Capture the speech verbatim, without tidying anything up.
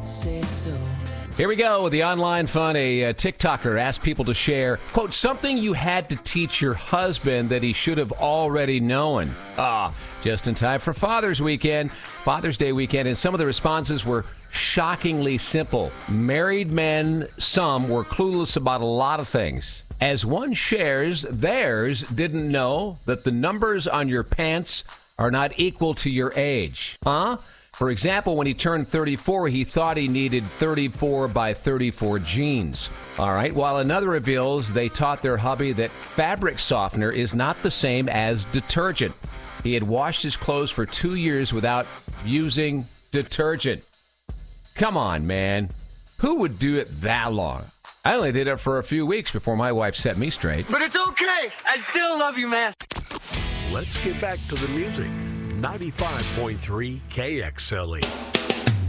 say so. Here we go with the online fun. A uh, TikToker asked people to share, quote, something you had to teach your husband that he should have already known. Ah, just in time for Father's Weekend, Father's Day weekend, and some of the responses were shockingly simple. Married men, some were clueless about a lot of things. As one shares, theirs didn't know that the numbers on your pants are not equal to your age. Huh? For example, when he turned thirty-four, he thought he needed thirty-four by thirty-four jeans. All right, while another reveals they taught their hubby that fabric softener is not the same as detergent. He had washed his clothes for two years without using detergent. Come on, man. Who would do it that long? I only did it for a few weeks before my wife set me straight. But it's okay. I still love you, man. Let's get back to the music. ninety-five point three K X L E.